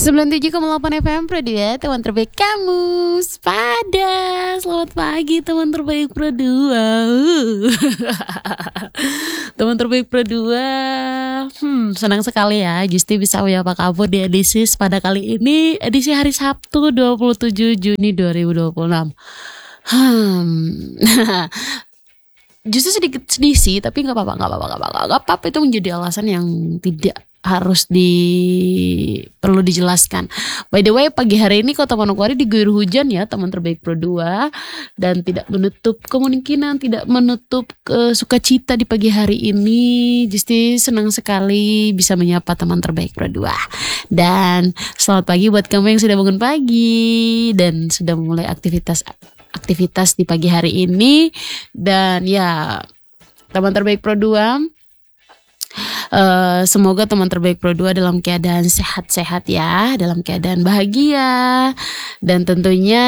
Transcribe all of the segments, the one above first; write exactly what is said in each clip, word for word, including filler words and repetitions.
sembilan puluh tujuh koma delapan F M Pro dua, teman terbaik kamu Sepada. Selamat pagi teman terbaik Pro dua. Teman terbaik Pro dua. Hmm, senang sekali ya Justi bisa menyapa kamu di edisi pada kali ini, edisi hari Sabtu dua puluh tujuh Juni dua ribu dua puluh enam. Hmm. Justru sedikit sedih sih, tapi nggak apa-apa, nggak apa-apa, nggak apa-apa, nggak apa-apa. Itu menjadi alasan yang tidak harus di perlu dijelaskan. By the way, pagi hari ini Kota Manokwari diguyur hujan ya, teman terbaik Pro dua, dan tidak menutup kemungkinan, tidak menutup ke sukacita di pagi hari ini. Justi senang sekali bisa menyapa teman terbaik Pro dua. Dan selamat pagi buat kamu yang sudah bangun pagi dan sudah memulai aktivitas aktivitas di pagi hari ini. Dan ya, teman terbaik Pro dua, uh, semoga teman terbaik Pro dua dalam keadaan sehat-sehat ya, dalam keadaan bahagia. Dan tentunya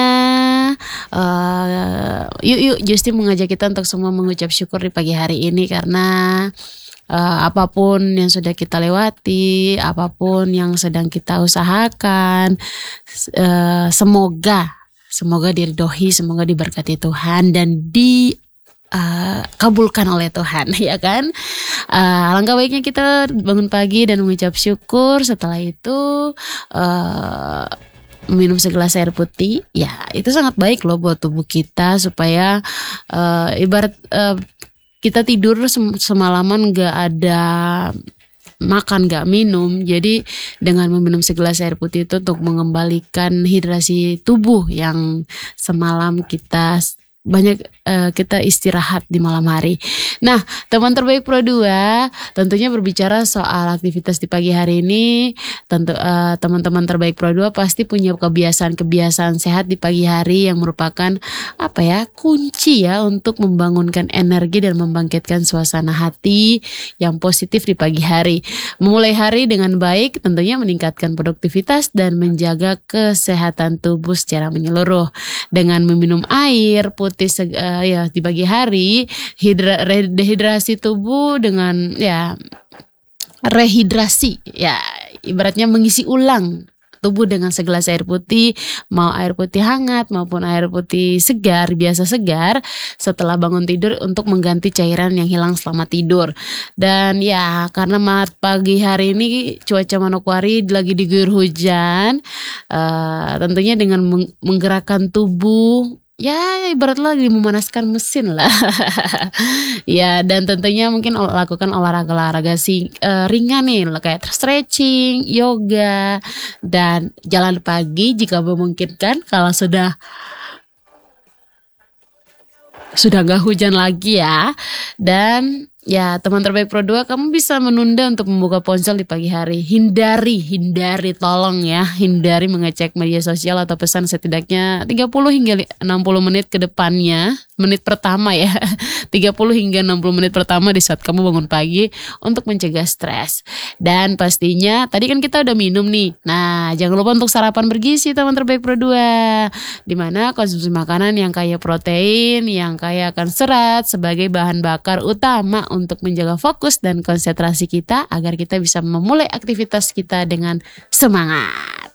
uh, yuk yuk Justi mengajak kita untuk semua mengucap syukur di pagi hari ini, karena uh, apapun yang sudah kita lewati, apapun yang sedang kita usahakan, uh, semoga Semoga diridhoi, semoga diberkati Tuhan dan dikabulkan uh, oleh Tuhan, ya kan? Uh, alangkah baiknya kita bangun pagi dan mengucap syukur. Setelah itu uh, minum segelas air putih, ya itu sangat baik loh buat tubuh kita, supaya uh, ibarat uh, kita tidur sem- semalaman gak ada makan gak minum. Jadi dengan meminum segelas air putih itu untuk mengembalikan hidrasi tubuh yang semalam kita banyak uh, kita istirahat di malam hari. Nah, teman terbaik Pro dua, tentunya berbicara soal aktivitas di pagi hari ini, tentu uh, teman-teman terbaik Pro dua pasti punya kebiasaan-kebiasaan sehat di pagi hari yang merupakan apa ya, kunci ya untuk membangunkan energi dan membangkitkan suasana hati yang positif di pagi hari. Memulai hari dengan baik tentunya meningkatkan produktivitas dan menjaga kesehatan tubuh secara menyeluruh. Dengan meminum air putih Seg- uh, ya di pagi hari, hidra- dehidrasi tubuh dengan ya rehidrasi, ya ibaratnya mengisi ulang tubuh dengan segelas air putih, mau air putih hangat maupun air putih segar, biasa segar, setelah bangun tidur untuk mengganti cairan yang hilang selama tidur. Dan ya karena pagi hari ini cuaca Manokwari lagi diguyur hujan, uh, tentunya dengan meng- menggerakkan tubuh, ya ibarat lagi memanaskan mesin lah. Ya, dan tentunya mungkin ol- lakukan olahraga-olahraga sing, uh, ringan nih, kayak stretching, yoga, dan jalan pagi jika memungkinkan kalau sudah sudah gak hujan lagi ya. Dan ya teman terbaik Pro dua, kamu bisa menunda untuk membuka ponsel di pagi hari. Hindari, hindari tolong ya, hindari mengecek media sosial atau pesan setidaknya tiga puluh hingga enam puluh menit ke depannya. Menit pertama ya, tiga puluh hingga enam puluh menit pertama di saat kamu bangun pagi untuk mencegah stres. Dan pastinya tadi kan kita udah minum nih. Nah, jangan lupa untuk sarapan bergizi teman terbaik Pro dua, dimana konsumsi makanan yang kaya protein, yang kaya akan serat sebagai bahan bakar utama untuk menjaga fokus dan konsentrasi kita agar kita bisa memulai aktivitas kita dengan semangat.